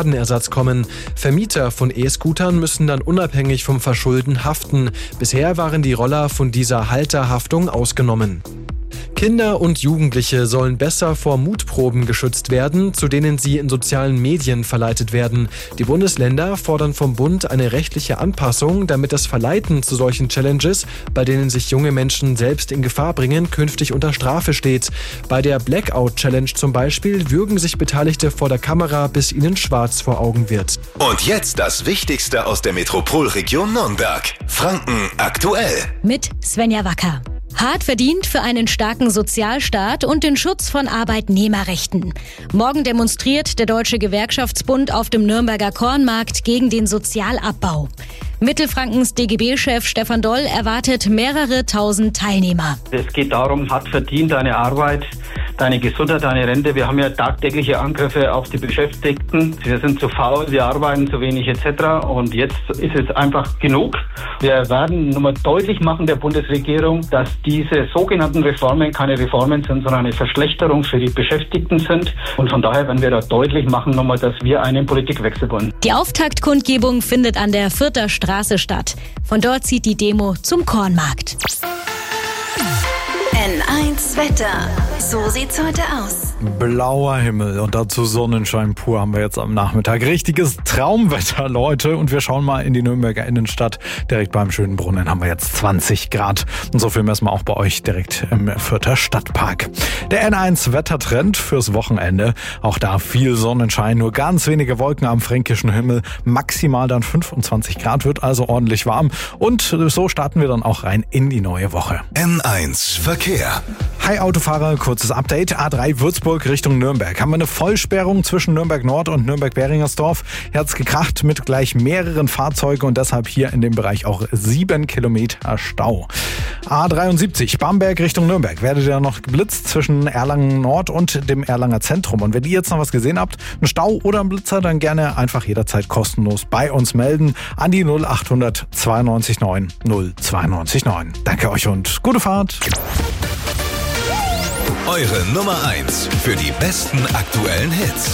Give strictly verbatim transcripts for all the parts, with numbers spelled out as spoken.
Schadenersatz kommen. Vermieter von E-Scootern müssen dann unabhängig vom Verschulden haften. Bisher waren die Roller von dieser Halterhaftung ausgenommen. Kinder und Jugendliche sollen besser vor Mutproben geschützt werden, zu denen sie in sozialen Medien verleitet werden. Die Bundesländer fordern vom Bund eine rechtliche Anpassung, damit das Verleiten zu solchen Challenges, bei denen sich junge Menschen selbst in Gefahr bringen, künftig unter Strafe steht. Bei der Blackout-Challenge zum Beispiel würgen sich Beteiligte vor der Kamera, bis ihnen schwarz vor Augen wird. Und jetzt das Wichtigste aus der Metropolregion Nürnberg. Franken aktuell. Mit Svenja Wacker. Hart verdient für einen starken Sozialstaat und den Schutz von Arbeitnehmerrechten. Morgen demonstriert der Deutsche Gewerkschaftsbund auf dem Nürnberger Kornmarkt gegen den Sozialabbau. Mittelfrankens D G B-Chef Stefan Doll erwartet mehrere tausend Teilnehmer. Es geht darum, hart verdient deine Arbeit, deine Gesundheit, deine Rente. Wir haben ja tagtägliche Angriffe auf die Beschäftigten. Wir sind zu faul, wir arbeiten zu wenig et cetera. Und jetzt ist es einfach genug. Wir werden nochmal deutlich machen der Bundesregierung, dass diese sogenannten Reformen keine Reformen sind, sondern eine Verschlechterung für die Beschäftigten sind. Und von daher werden wir da deutlich machen nochmal, dass wir einen Politikwechsel wollen. Die Auftaktkundgebung findet an der Fürther Straße statt. Von dort zieht die Demo zum Kornmarkt. N eins Wetter. So sieht's heute aus. Blauer Himmel und dazu Sonnenschein pur haben wir jetzt am Nachmittag. Richtiges Traumwetter, Leute. Und wir schauen mal in die Nürnberger Innenstadt. Direkt beim schönen Brunnen haben wir jetzt zwanzig Grad. Und so viel messen wir auch bei euch direkt im Fürther Stadtpark. Der N eins Wettertrend fürs Wochenende. Auch da viel Sonnenschein, nur ganz wenige Wolken am fränkischen Himmel. Maximal dann fünfundzwanzig Grad, wird also ordentlich warm. Und so starten wir dann auch rein in die neue Woche. N eins Verkehr. Hi Autofahrer, kurzes Update. A drei Würzburg Richtung Nürnberg. Haben wir eine Vollsperrung zwischen Nürnberg Nord und Nürnberg-Beringersdorf. Hier hat's gekracht mit gleich mehreren Fahrzeugen und deshalb hier in dem Bereich auch sieben Kilometer Stau. A dreiundsiebzig Bamberg Richtung Nürnberg. Werdet ihr noch geblitzt zwischen Erlangen Nord und dem Erlanger Zentrum. Und wenn ihr jetzt noch was gesehen habt, einen Stau oder einen Blitzer, dann gerne einfach jederzeit kostenlos bei uns melden an die null achthundert zweiundneunzig neun null zweiundneunzig neun. Danke euch und gute Fahrt. Eure Nummer eins für die besten aktuellen Hits.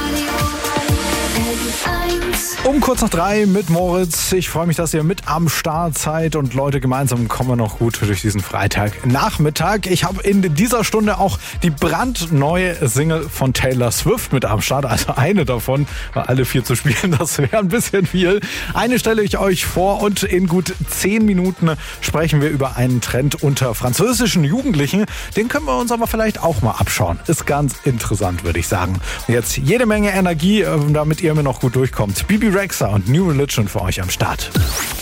Um kurz nach drei mit Moritz. Ich freue mich, dass ihr mit am Start seid und Leute, gemeinsam kommen wir noch gut durch diesen Freitagnachmittag. Ich habe in dieser Stunde auch die brandneue Single von Taylor Swift mit am Start. Also eine davon, weil alle vier zu spielen, das wäre ein bisschen viel. Eine stelle ich euch vor und in gut zehn Minuten sprechen wir über einen Trend unter französischen Jugendlichen. Den können wir uns aber vielleicht auch mal abschauen. Ist ganz interessant, würde ich sagen. Und jetzt jede Menge Energie, damit ihr mir noch gut durchkommt. Bibi Rexha und New Religion für euch am Start.